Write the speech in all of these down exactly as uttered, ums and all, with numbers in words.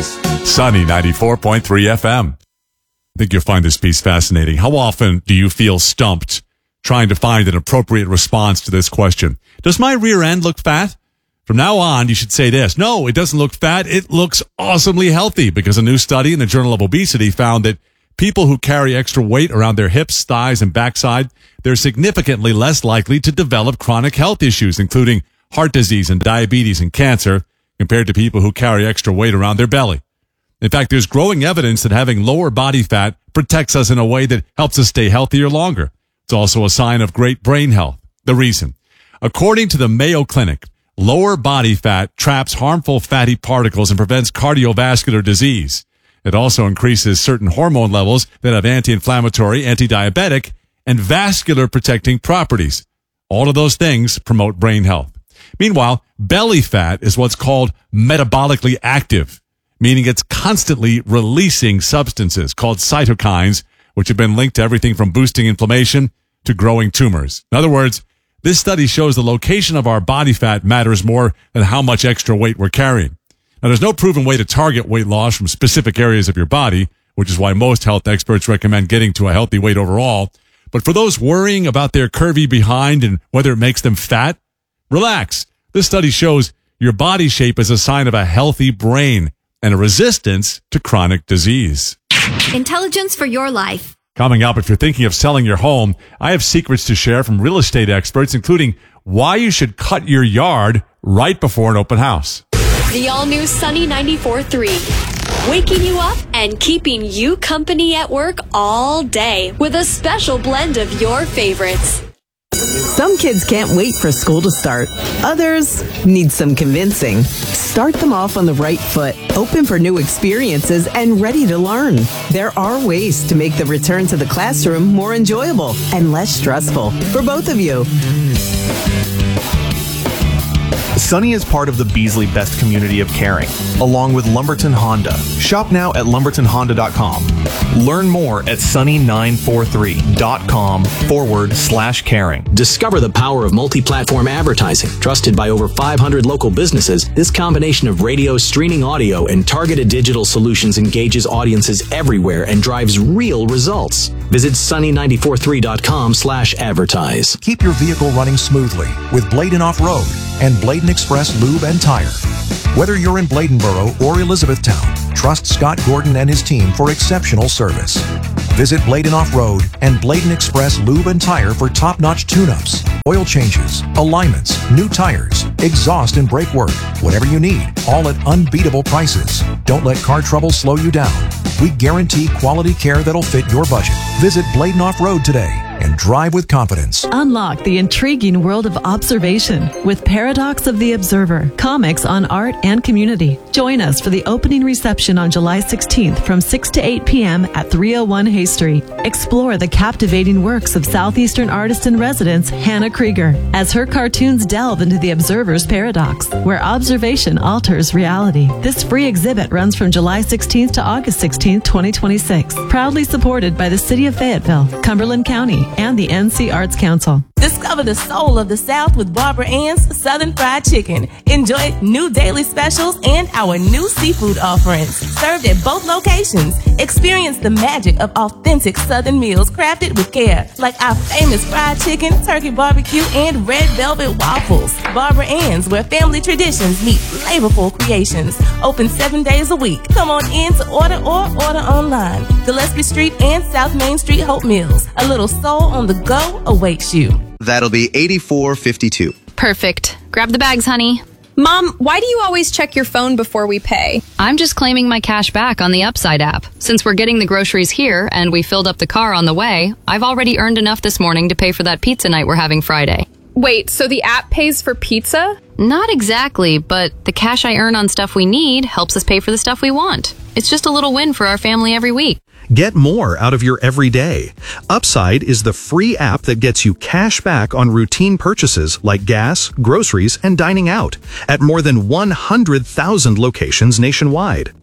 Sunny ninety-four point three F M. I think you'll find this piece fascinating. How often do you feel stumped trying to find an appropriate response to this question? Does my rear end look fat? From now on, you should say this. No, it doesn't look fat. It looks awesomely healthy, because a new study in the Journal of Obesity found that people who carry extra weight around their hips, thighs, and backside, they're significantly less likely to develop chronic health issues, including heart disease and diabetes and cancer, compared to people who carry extra weight around their belly. In fact, there's growing evidence that having lower body fat protects us in a way that helps us stay healthier longer. It's also a sign of great brain health. The reason, according to the Mayo Clinic, lower body fat traps harmful fatty particles and prevents cardiovascular disease. It also increases certain hormone levels that have anti-inflammatory, anti-diabetic, and vascular protecting properties. All of those things promote brain health. Meanwhile, belly fat is what's called metabolically active, meaning it's constantly releasing substances called cytokines, which have been linked to everything from boosting inflammation to growing tumors. In other words, this study shows the location of our body fat matters more than how much extra weight we're carrying. Now, there's no proven way to target weight loss from specific areas of your body, which is why most health experts recommend getting to a healthy weight overall. But for those worrying about their curvy behind and whether it makes them fat, relax. This study shows your body shape is a sign of a healthy brain and a resistance to chronic disease. Intelligence for your life. Coming up, if you're thinking of selling your home, I have secrets to share from real estate experts, including why you should cut your yard right before an open house. The all-new Sunny ninety-four point three. Waking you up and keeping you company at work all day with a special blend of your favorites. Some kids can't wait for school to start. Others need some convincing. Start them off on the right foot, open for new experiences, and ready to learn. There are ways to make the return to the classroom more enjoyable and less stressful for both of you. Sunny is part of the Beasley Best community of caring, along with Lumberton Honda. Shop now at lumberton honda dot com. Learn more at sunny nine four three dot com forward slash caring. Discover the power of multi-platform advertising. Trusted by over five hundred local businesses, this combination of radio, streaming audio, and targeted digital solutions engages audiences everywhere and drives real results. Visit sunny nine four three dot com slash advertise. Keep your vehicle running smoothly with Bladen Off-Road and Bladen Express Lube and Tire. Whether you're in Bladenboro or Elizabethtown, trust Scott Gordon and his team for exceptional service. Visit Bladen Off-Road and Bladen Express Lube and Tire for top-notch tune-ups, oil changes, alignments, new tires, exhaust and brake work, whatever you need, all at unbeatable prices. Don't let car trouble slow you down. We guarantee quality care that'll fit your budget. Visit Bladen Off-Road today and drive with confidence. Unlock the intriguing world of observation with Paradox of the Observer, comics on art and community. Join us for the opening reception on July sixteenth from six to eight p.m. at three oh one Hay Street. Explore the captivating works of Southeastern artist in residence Hannah Krieger as her cartoons delve into the observer's paradox, where observation alters reality. This free exhibit runs from July sixteenth to August sixteenth, twenty twenty-six. Proudly supported by the City of Fayetteville, Cumberland County, and the N C Arts Council. Discover the soul of the South with Barbara Ann's Southern Fried Chicken. Enjoy new daily specials and our new seafood offerings, served at both locations. Experience the magic of authentic Southern meals crafted with care, like our famous fried chicken, turkey barbecue, and red velvet waffles. Barbara Ann's, where family traditions meet flavorful creations. Open seven days a week. Come on in to order or order online. Gillespie Street and South Main Street, Hope Mills. A little soul on the go awaits you. That'll be eighty-four fifty-two. Perfect. Grab the bags, honey. Mom, why do you always check your phone before we pay? I'm just claiming my cash back on the Upside app. Since we're getting the groceries here and we filled up the car on the way, I've already earned enough this morning to pay for that pizza night we're having Friday. Wait, so the app pays for pizza? Not exactly, but the cash I earn on stuff we need helps us pay for the stuff we want. It's just a little win for our family every week. Get more out of your everyday. Upside is the free app that gets you cash back on routine purchases like gas, groceries, and dining out at more than one hundred thousand locations nationwide.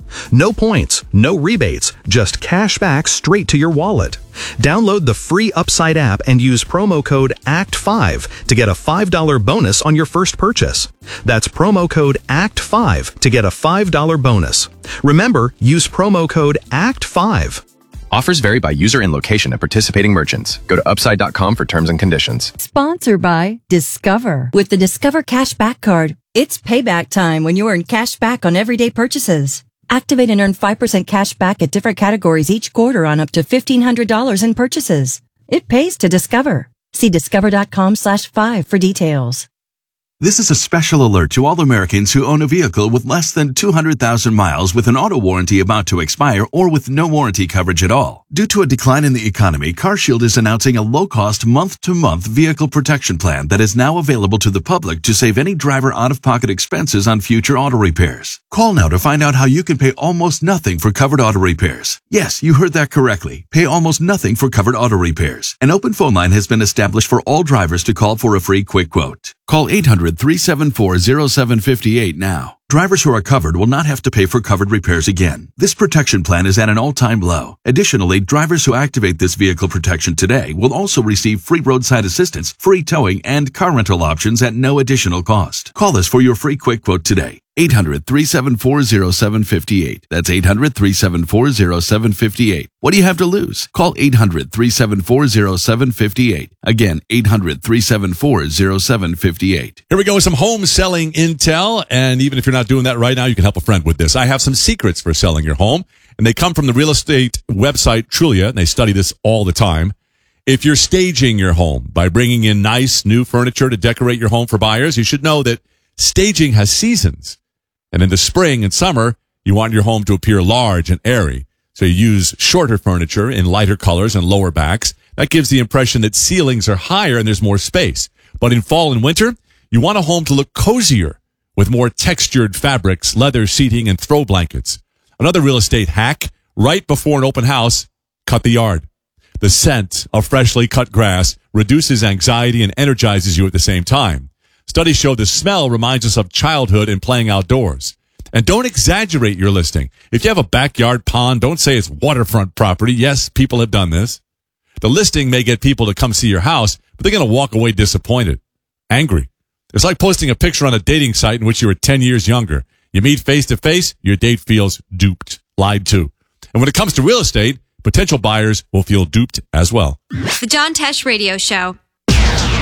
No points, no rebates, just cash back straight to your wallet. Download the free Upside app and use promo code A C T five to get a five dollars bonus on your first purchase. That's promo code A C T five to get a five dollars bonus. Remember, use promo code A C T five. Offers vary by user and location at participating merchants. Go to upside dot com for terms and conditions. Sponsored by Discover. With the Discover Cashback Card, it's payback time when you earn cash back on everyday purchases. Activate and earn five percent cash back at different categories each quarter on up to fifteen hundred dollars in purchases. It pays to Discover. See discover dot com slash five for details. This is a special alert to all Americans who own a vehicle with less than two hundred thousand miles with an auto warranty about to expire or with no warranty coverage at all. Due to a decline in the economy, CarShield is announcing a low-cost month-to-month vehicle protection plan that is now available to the public to save any driver out-of-pocket expenses on future auto repairs. Call now to find out how you can pay almost nothing for covered auto repairs. Yes, you heard that correctly. Pay almost nothing for covered auto repairs. An open phone line has been established for all drivers to call for a free quick quote. Call eight hundred, three seven four, zero seven five eight now. Drivers who are covered will not have to pay for covered repairs again. This protection plan is at an all-time low. Additionally, drivers who activate this vehicle protection today will also receive free roadside assistance, free towing, and car rental options at no additional cost. Call us for your free quick quote today. eight hundred, three seven four, zero seven five eight. That's eight hundred, three seven four, zero seven five eight. What do you have to lose? Call eight hundred, three seven four, zero seven five eight. Again, eight hundred, three seven four, zero seven five eight. Here we go with some home selling intel. And even if you're not doing that right now, you can help a friend with this. I have some secrets for selling your home, and they come from the real estate website Trulia, and they study this all the time. If you're staging your home by bringing in nice new furniture to decorate your home for buyers, you should know that staging has seasons. And in the spring and summer, you want your home to appear large and airy. So you use shorter furniture in lighter colors and lower backs. That gives the impression that ceilings are higher and there's more space. But in fall and winter, you want a home to look cozier with more textured fabrics, leather seating, and throw blankets. Another real estate hack, right before an open house, cut the yard. The scent of freshly cut grass reduces anxiety and energizes you at the same time. Studies show the smell reminds us of childhood and playing outdoors. And don't exaggerate your listing. If you have a backyard pond, don't say it's waterfront property. Yes, people have done this. The listing may get people to come see your house, but they're going to walk away disappointed, angry. It's like posting a picture on a dating site in which you were ten years younger. You meet face to face, your date feels duped, lied to. And when it comes to real estate, potential buyers will feel duped as well. The John Tesh Radio Show.